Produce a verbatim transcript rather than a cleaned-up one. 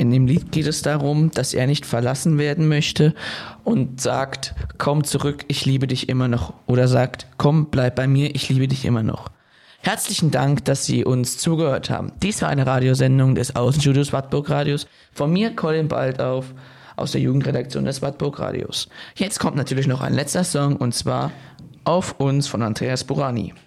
In dem Lied geht es darum, dass er nicht verlassen werden möchte und sagt, komm zurück, ich liebe dich immer noch. Oder sagt, komm, bleib bei mir, ich liebe dich immer noch. Herzlichen Dank, dass Sie uns zugehört haben. Dies war eine Radiosendung des Außenstudios Wartburg Radios. Von mir, Colin Baldauf, aus der Jugendredaktion des Wartburg Radios. Jetzt kommt natürlich noch ein letzter Song, und zwar Auf uns von Andreas Burani.